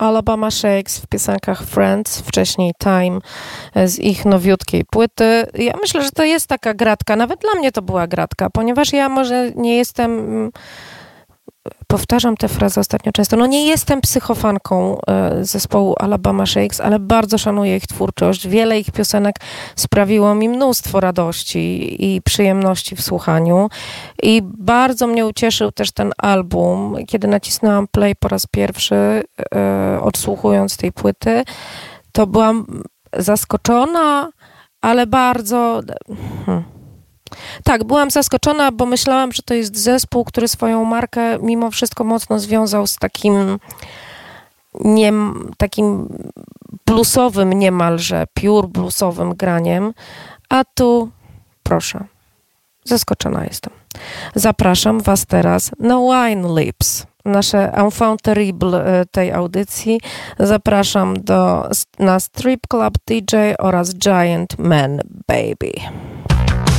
Alabama Shakes w piosenkach Friends, wcześniej Time z ich nowiutkiej płyty. Ja myślę, że to jest taka gratka, nawet dla mnie to była gratka, ponieważ ja może nie jestem, powtarzam tę frazę ostatnio często, no nie jestem psychofanką zespołu Alabama Shakes, ale bardzo szanuję ich twórczość. Wiele ich piosenek sprawiło mi mnóstwo radości i przyjemności w słuchaniu. I bardzo mnie ucieszył też ten album, kiedy nacisnęłam play po raz pierwszy, odsłuchując tej płyty, to byłam zaskoczona, ale bardzo... Tak, byłam zaskoczona, bo myślałam, że to jest zespół, który swoją markę mimo wszystko mocno związał z takim bluesowym niemalże, pure bluesowym graniem, a tu, proszę, zaskoczona jestem. Zapraszam Was teraz na Wine Lips, nasze enfant terrible tej audycji. Zapraszam na Strip Club DJ oraz Giant Man Baby.